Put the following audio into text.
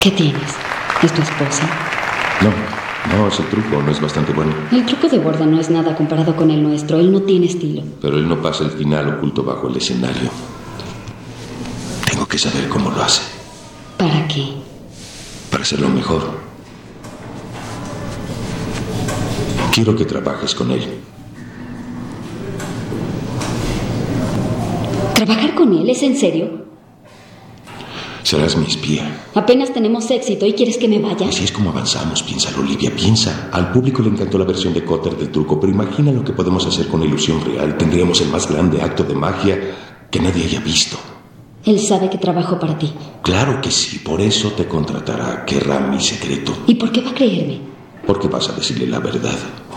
¿Qué tienes? ¿Es tu esposa? No, ese truco no es bastante bueno. El truco de Borda no es nada comparado con el nuestro. Él no tiene estilo. Pero él no pasa el final oculto bajo el escenario. Tengo que saber cómo lo hace. ¿Para qué? Para hacerlo mejor. Quiero que trabajes con él. ¿Trabajar con él? ¿Es en serio? Serás mi espía. Apenas tenemos éxito y quieres que me vaya. Así es como avanzamos, piénsalo, Olivia, piensa. Al público le encantó la versión de Cotter del truco, pero imagina lo que podemos hacer con la ilusión real. Tendríamos el más grande acto de magia que nadie haya visto. Él sabe que trabajo para ti. Claro que sí, por eso te contratará. Querrá mi secreto. ¿Y por qué va a creerme? Porque vas a decirle la verdad.